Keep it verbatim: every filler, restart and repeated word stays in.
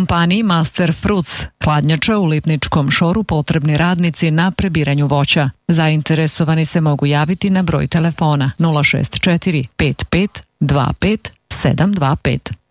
Kompaniji Master Fruits hladnjača u Lipničkom šoru potrebni radnici na prebiranju voća. Zainteresovani se mogu javiti na broj telefona nula šest četiri pet pet dva pet sedam dva pet.